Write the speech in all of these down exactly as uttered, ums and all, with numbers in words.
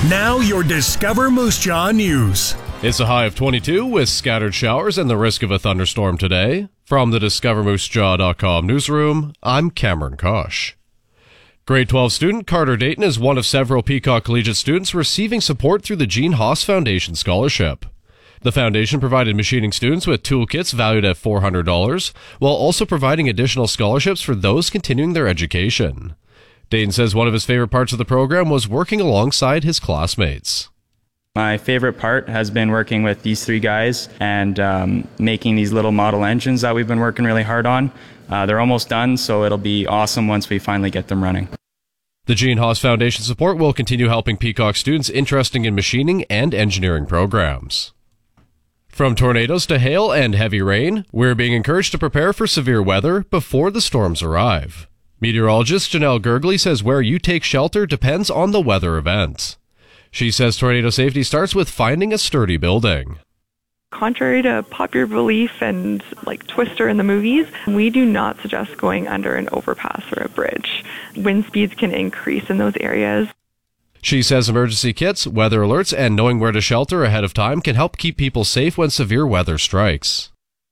Now your Discover Moose Jaw news. It's a high of twenty-two with scattered showers and the risk of a thunderstorm today. From the discover moose jaw dot com newsroom, I'm Cameron Kosh. Grade twelve student Carter Dayton is one of several Peacock Collegiate students receiving support through the Gene Haas Foundation Scholarship. The foundation provided machining students with toolkits valued at four hundred dollars, while also providing additional scholarships for those continuing their education. Dayton says one of his favorite parts of the program was working alongside his classmates. My favorite part has been working with these three guys and um, making these little model engines that we've been working really hard on. Uh, they're almost done, so it'll be awesome once we finally get them running. The Gene Haas Foundation support will continue helping Peacock students interested in machining and engineering programs. From tornadoes to hail and heavy rain, we're being encouraged to prepare for severe weather before the storms arrive. Meteorologist Janelle Gergley says where you take shelter depends on the weather event. She says tornado safety starts with finding a sturdy building. Contrary to popular belief and like Twister in the movies, we do not suggest going under an overpass or a bridge. Wind speeds can increase in those areas. She says emergency kits, weather alerts, and knowing where to shelter ahead of time can help keep people safe when severe weather strikes.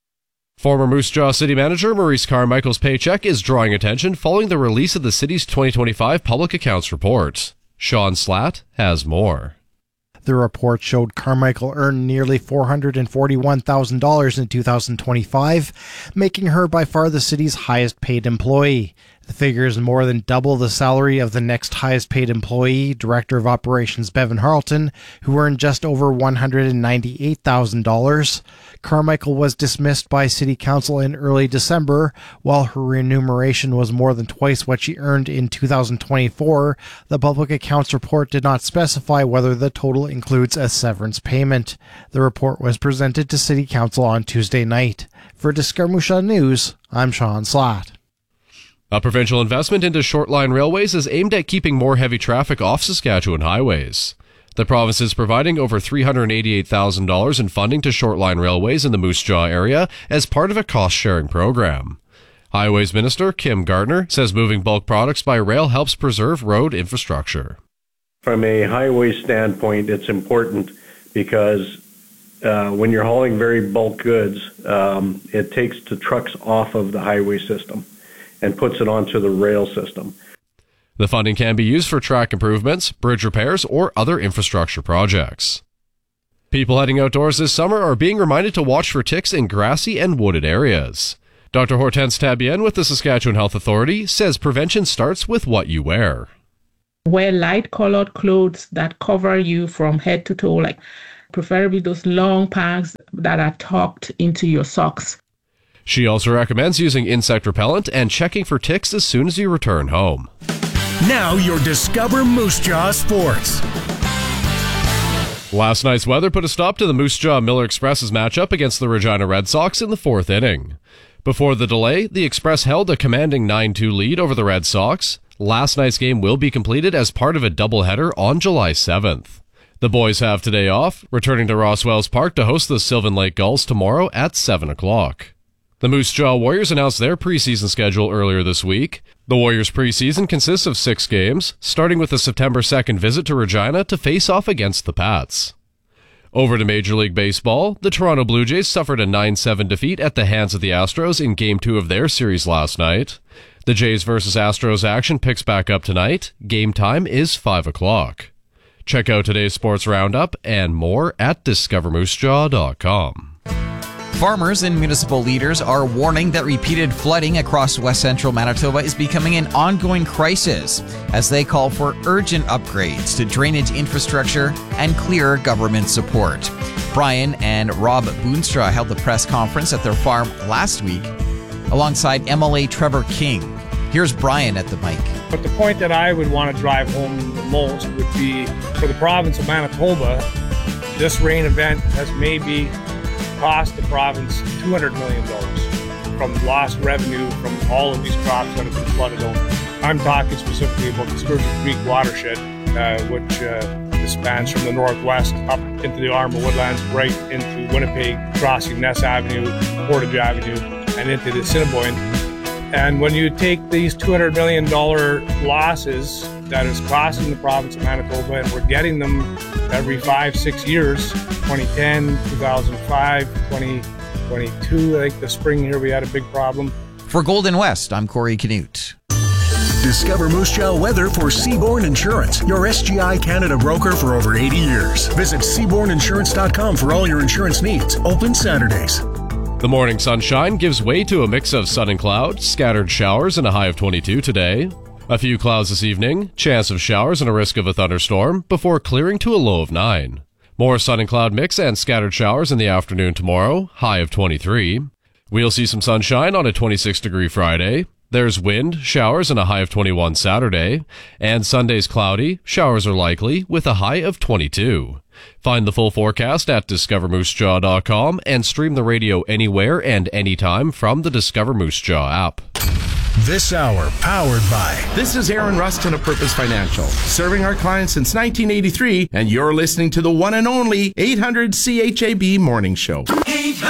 Former Moose Jaw City Manager Maurice Carmichael's paycheck is drawing attention following the release of the city's twenty twenty-five Public Accounts Report. Sean Slatt has more. The report showed Carmichael earned nearly four hundred forty-one thousand dollars in two thousand twenty-five, making her by far the city's highest paid employee. The figure is more than double the salary of the next highest paid employee, Director of Operations Bevan Harleton, who earned just over one hundred ninety-eight thousand dollars. Carmichael was dismissed by City Council in early December. While her remuneration was more than twice what she earned in two thousand twenty-four, the Public Accounts Report did not specify whether the total includes a severance payment. The report was presented to City Council on Tuesday night. For Discover Moose Jaw News, I'm Sean Slatt. A provincial investment into short-line railways is aimed at keeping more heavy traffic off Saskatchewan highways. The province is providing over three hundred eighty-eight thousand dollars in funding to short-line railways in the Moose Jaw area as part of a cost-sharing program. Highways Minister Kim Gardner says moving bulk products by rail helps preserve road infrastructure. From a highway standpoint, it's important because uh, when you're hauling very bulk goods, um, it takes the trucks off of the highway system and puts it onto the rail system. The funding can be used for track improvements, bridge repairs, or other infrastructure projects. People heading outdoors this summer are being reminded to watch for ticks in grassy and wooded areas. Doctor Hortense Tabienne with the Saskatchewan Health Authority says prevention starts with what you wear. Wear light-colored clothes that cover you from head to toe, like preferably those long pants that are tucked into your socks. She also recommends using insect repellent and checking for ticks as soon as you return home. Now your Discover Moose Jaw Sports. Last night's weather put a stop to the Moose Jaw Miller Express's matchup against the Regina Red Sox in the fourth inning. Before the delay, the Express held a commanding nine two lead over the Red Sox. Last night's game will be completed as part of a doubleheader on July seventh. The boys have today off, returning to Rosswells Park to host the Sylvan Lake Gulls tomorrow at seven o'clock. The Moose Jaw Warriors announced their preseason schedule earlier this week. The Warriors' preseason consists of six games, starting with the September second visit to Regina to face off against the Pats. Over to Major League Baseball, the Toronto Blue Jays suffered a nine seven defeat at the hands of the Astros in Game two of their series last night. The Jays versus Astros action picks back up tonight. Game time is five o'clock. Check out today's sports roundup and more at discover moose jaw dot com. Farmers and municipal leaders are warning that repeated flooding across west central Manitoba is becoming an ongoing crisis as they call for urgent upgrades to drainage infrastructure and clearer government support. Brian and Rob Boonstra held the press conference at their farm last week alongside M L A Trevor King. Here's Brian at the mic. But the point that I would want to drive home the most would be for the province of Manitoba, this rain event has maybe cost the province two hundred million dollars from lost revenue from all of these crops that have been flooded over. I'm talking specifically about the Sturgeon Creek watershed, uh, which uh, spans from the northwest up into the Arma Woodlands, right into Winnipeg, crossing Ness Avenue, Portage Avenue, and into the Assiniboine. And when you take these two hundred million dollars losses that is costing the province of Manitoba, and we're getting them every five, six years, twenty ten, two thousand five, twenty twenty-two, I think the spring here we had a big problem. For Golden West, I'm Corey Canute. Discover Moose Jaw weather for Seabourn Insurance, your S G I Canada broker for over eighty years. Visit seabourn insurance dot com for all your insurance needs. Open Saturdays. The morning sunshine gives way to a mix of sun and cloud, scattered showers, and a high of twenty-two today. A few clouds this evening, chance of showers and a risk of a thunderstorm, before clearing to a low of nine. More sun and cloud mix and scattered showers in the afternoon tomorrow, high of twenty-three. We'll see some sunshine on a twenty-six degree Friday. There's wind, showers, and a high of twenty-one Saturday. And Sunday's cloudy, showers are likely, with a high of twenty-two. Find the full forecast at discover moose jaw dot com and stream the radio anywhere and anytime from the Discover Moose Jaw app. This hour powered by... This is Aaron Rustin of Purpose Financial, serving our clients since nineteen eighty-three, and you're listening to the one and only eight hundred C H A B Morning Show.